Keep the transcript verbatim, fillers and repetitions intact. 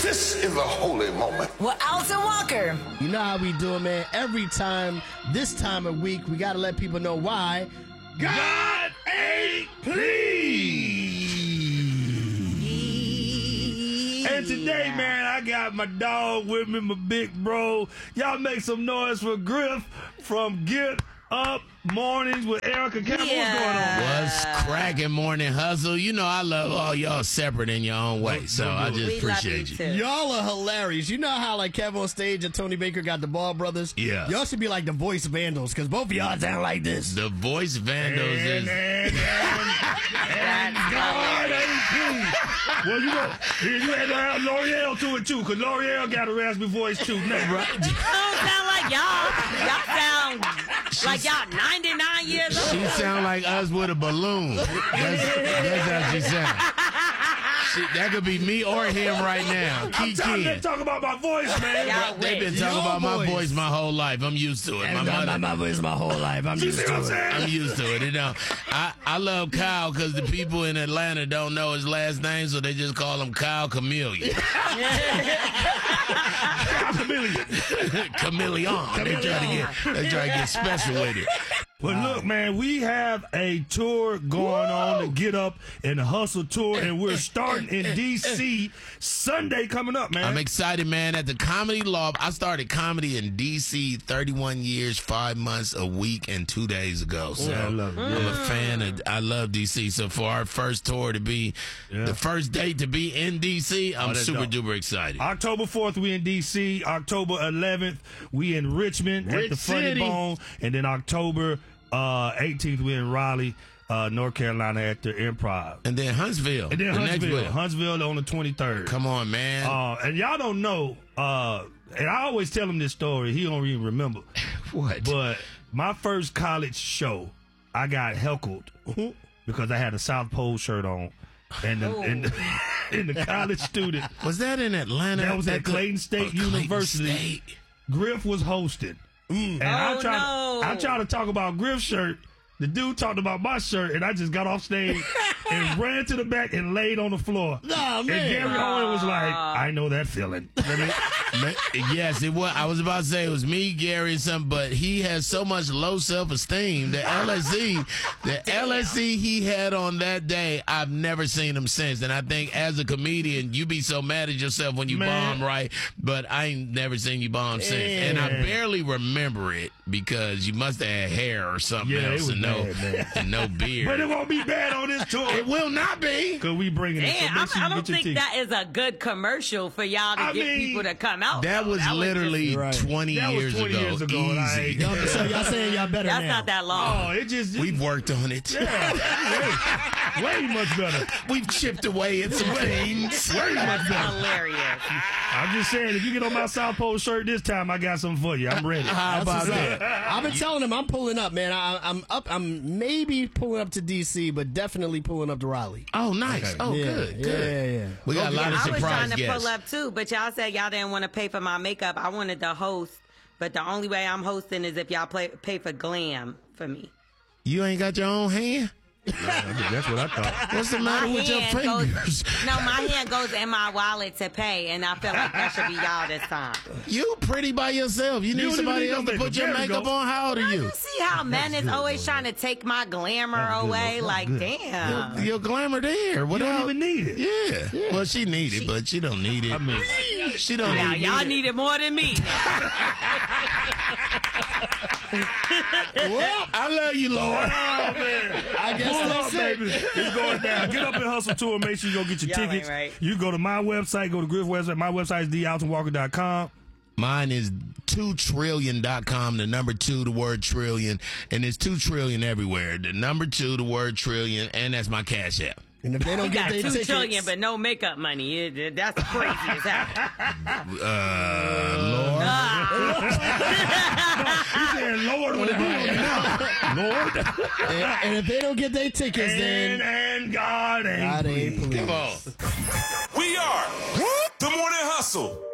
This is a holy moment. Well, Alton Walker. You know how we do it, man. Every time, this time of week, we got to let people know why. God ain't pleased. And today, man, I got my dog with me, my big bro. Y'all make some noise for Griff from Get Up Mornings with Erica Campbell. Yeah. What's going on? What's cracking, Morning Hustle? You know I love all y'all separate in your own way, so I just We appreciate love you. you. Too. Y'all are hilarious. You know how like Kevin on stage and Tony Baker got the Ball Brothers? Yeah. Y'all should be like the Voice Vandals because both of y'all sound like this. The voice vandals And, is and, and, and God ain't pleased. Well, you know, you had to have L'Oreal to it, too, because L'Oreal got a raspy voice, too. Now, right? Don't sound like y'all. Y'all sound like y'all ninety-nine years old. she sound like us with a balloon. That's, that's how she sound. She, that could be me or him right now. I'm Key tired Kid. of talking about my voice, man. Y'all They've been wish. talking Your about my voice. voice my whole life. I'm used to it. My My, mother, my voice my whole life. I'm You used see to what I'm it. saying? I'm used to it. You know, I, I love Kyle because the people in Atlanta don't know his last name, so they just call him Kyle Chameleon. Chameleon. Chameleon. They try to get they try to get special with it. But look, man, we have a tour going on, the Get Up and the Hustle tour, and we're starting in D C Sunday coming up, man. I'm excited, man. At the Comedy Loft, I started comedy in D C thirty-one years, five months, a week, and two days ago. So Yeah, I love it. I'm a fan of. I love D C. So for our first tour to be Yeah. the first date to be in D C, I'm that's super dope. duper excited. October fourth, we in D C October eleventh, we in Richmond Rich at the Funny City. Bone. And then October uh, eighteenth, we in Raleigh, uh, North Carolina at the Improv. And then Huntsville. And then the next Huntsville. one. Huntsville on the twenty-third. Come on, man. Uh, and y'all don't know, uh, and I always tell him this story. He don't even remember. what? But my first college show, I got heckled because I had a South Pole shirt on. And the, and, the, and the college student, was that in Atlanta? that was at Clayton State Oh, Clayton University. State. Griff was hosting. And I Oh, tried, no. I tried to talk about Griff's shirt. The dude talked about my shirt, and I just got off stage and ran to the back and laid on the floor. Nah, And man. Gary Owen was like, I know that feeling. Let me- Ma- Yes, it was. I was about to say it was me, Gary, and something, but he has so much low self-esteem. The L S E, the L S E he had on that day, I've never seen him since. And I think as a comedian, you be so mad at yourself when you Man. bomb, right? But I ain't never seen you bomb since, and I Yeah. barely remember it because you must have had hair or something Yeah, it else, was and no, bad, man. and no beard. But it won't be bad on this tour. It will not be. Because we bringing it. So Damn, make I'm, sure you I don't get your think ticket. that is a good commercial for y'all to I get mean, people to come out. That though. was just- literally Right. twenty That was years twenty ago. years ago, and I Easy. ain't- Y'all, so y'all saying y'all better that's now. not that long. Oh, it just. We've worked on it. Yeah, way, way much better. We've chipped away at some things. Way much better. Hilarious. I'm just saying, if you get on my South Pole shirt this time, I got something for you. I'm ready. How about that? I've been telling him I'm pulling up, man. I, I'm up. I'm maybe pulling up to D C, but definitely pulling up to Raleigh. Oh, nice. Okay. Oh, yeah, good, yeah, good. yeah, yeah. We got a lot of I was surprise trying to guests. pull up too, but y'all said y'all didn't want to pay for my makeup. I wanted to host, but the only way I'm hosting is if y'all play, pay for glam for me. You ain't got your own hand? That's what I thought. What's the matter My with your hand fingers? goes, no, my hand goes in my wallet to pay, and I feel like that should be y'all this time. You pretty by yourself. You need don't somebody even else need to no put your makeup. There we makeup go. on. How old are you? You see how men is always trying to take my glamour That's good, away? that's Like, good. damn. Your glamour there. What You don't else? even need it. Yeah. Well, she need it, but she don't need it. I mean, she don't Now, need y'all it. need it more than me. Well, I love you, Lord. oh, man. I guess Pull that's up, it. baby. It's going down. Get up and hustle tour. Make sure you go get your Y'all ain't tickets. right. You go to my website, go to Griff website. My website is d alton walker dot com. Mine is two trillion dot com, the number two, the word trillion. And it's two trillion everywhere. The number two, the word trillion, and that's my Cash App. And if they don't You get got their two tickets, trillion, but no makeup money. It- that's crazy as hell. Uh, Lord. He said, Lord, what it be? Lord. and, and if they don't get their tickets, And, then and God ain't God ain't pleased. pleased. Come on. We are the Morning Hustle.